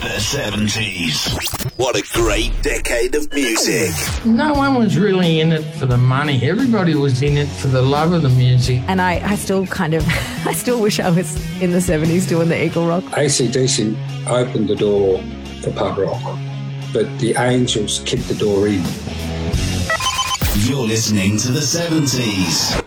The 70s. What a great decade of music. No one was really in it for the money. Everybody was in it for the love of the music. And I still I still wish I was in the 70s doing the Eagle Rock. AC/DC opened the door for pub rock, but the Angels kicked the door in. You're listening to the 70s.